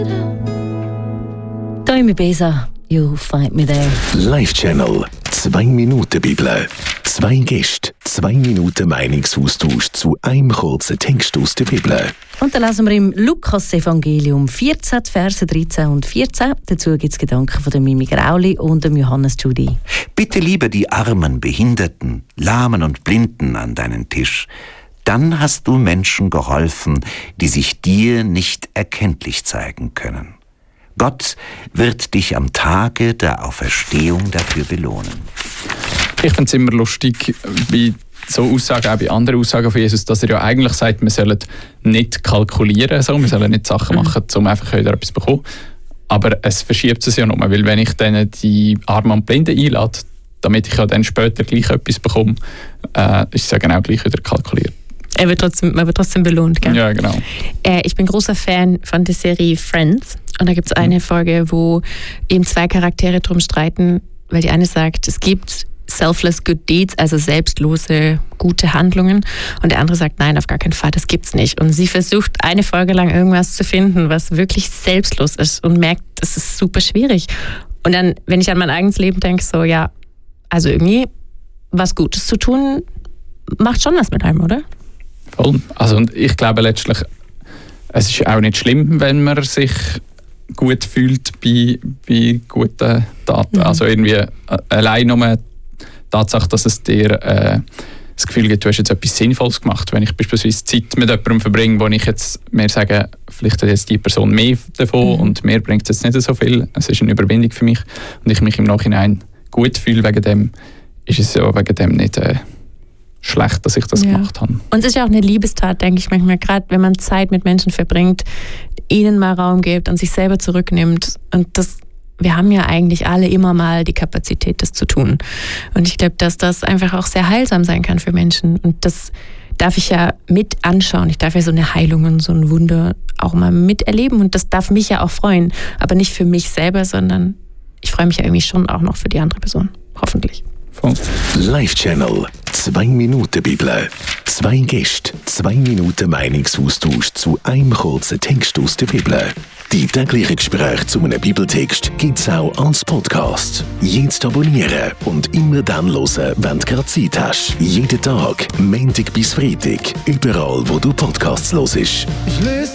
Da im Besa, you find me there. Live Channel, 2 Minuten Bibel. 2 Gäste, 2 Minuten Meinungsaustausch zu einem kurzen Text aus der Bibel. Und dann lesen wir im Lukas-Evangelium 14, Verse 13 und 14. Dazu gibt es Gedanken von Mimi Grauli und Johannes Judy. Bitte lieber die Armen, Behinderten, Lahmen und Blinden an deinen Tisch. Dann hast du Menschen geholfen, die sich dir nicht erkenntlich zeigen können. Gott wird dich am Tage der Auferstehung dafür belohnen. Ich finde es immer lustig, bei so Aussagen, auch bei anderen Aussagen von Jesus, dass er ja eigentlich sagt, wir sollen nicht kalkulieren, wir sollen nicht Sachen machen, um einfach wieder etwas zu bekommen. Aber es verschiebt es ja nochmal, weil wenn ich dann die Armen und Blinden einlade, damit ich ja dann später gleich etwas bekomme, ist es ja genau gleich wieder kalkuliert. Man wird trotzdem belohnt, gell? Ja, genau. Ich bin großer Fan von der Serie Friends. Und da gibt es eine Folge, wo eben 2 Charaktere drum streiten, weil die eine sagt, es gibt selfless good deeds, also selbstlose gute Handlungen. Und der andere sagt, nein, auf gar keinen Fall, das gibt's nicht. Und sie versucht eine Folge lang irgendwas zu finden, was wirklich selbstlos ist und merkt, das ist super schwierig. Und dann, wenn ich an mein eigenes Leben denke, so ja, also irgendwie was Gutes zu tun, macht schon was mit einem, oder? Voll. Also, und ich glaube letztlich, es ist auch nicht schlimm, wenn man sich gut fühlt bei guten Taten. Also irgendwie allein nur die Tatsache, dass es dir das Gefühl gibt, du hast jetzt etwas Sinnvolles gemacht. Wenn ich beispielsweise Zeit mit jemandem verbringe, wo ich jetzt mir sage, vielleicht hat jetzt die Person mehr davon und mir bringt es jetzt nicht so viel, es ist eine Überwindung für mich und ich mich im Nachhinein gut fühle wegen dem, ist es ja wegen dem nicht schlecht, dass ich das gemacht habe. Und es ist ja auch eine Liebestat, denke ich manchmal, gerade wenn man Zeit mit Menschen verbringt, ihnen mal Raum gibt und sich selber zurücknimmt. Und wir haben ja eigentlich alle immer mal die Kapazität, das zu tun. Und ich glaube, dass das einfach auch sehr heilsam sein kann für Menschen. Und das darf ich ja mit anschauen. Ich darf ja so eine Heilung und so ein Wunder auch mal miterleben. Und das darf mich ja auch freuen. Aber nicht für mich selber, sondern ich freue mich ja irgendwie schon auch noch für die andere Person. Hoffentlich. Live Channel, 2 Minuten Bibel. 2 Gäste, 2 Minuten Meinungsaustausch zu einem kurzen Text aus der Bibel. Die täglichen Gespräche zu einem Bibeltext gibt es auch als Podcast. Jetzt abonnieren und immer dann hören, wenn du gerade Zeit hast. Jeden Tag, Montag bis Freitag, überall wo du Podcasts hörst.